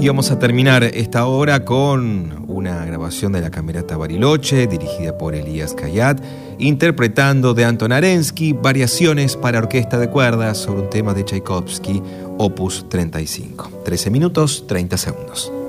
Y vamos a terminar esta hora con una grabación de la Camerata Bariloche, dirigida por Elías Khayat, interpretando de Anton Arensky variaciones para orquesta de cuerdas sobre un tema de Tchaikovsky, opus 35. 13 minutos, 30 segundos.